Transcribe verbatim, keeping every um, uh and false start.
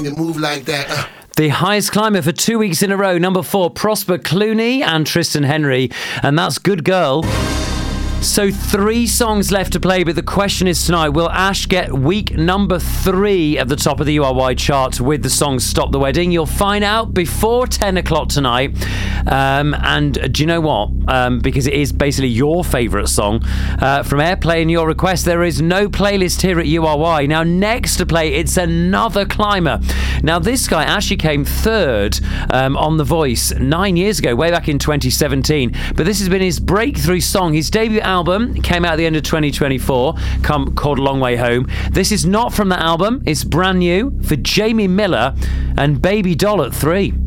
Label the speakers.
Speaker 1: when you move like that. Uh.
Speaker 2: The highest climber for two weeks in a row, number four, Prosper Clooney and Tristan Henry, and that's Good Girl. So three songs left to play, but the question is tonight, will Ash get week number three at the top of the U R Y chart with the song Stop the Wedding? You'll find out before ten o'clock tonight. Um, and do you know what? Um, because it is basically your favourite song. Uh, from Airplay and your request, there is no playlist here at U R Y. Now, next to play, it's another climber. Now, this guy actually came third um, on The Voice nine years ago, way back in twenty seventeen. But this has been his breakthrough song. His debut album came out at the end of twenty twenty-four, come, called Long Way Home. This is not from that album. It's brand new for Jamie Miller and Baby Doll at three.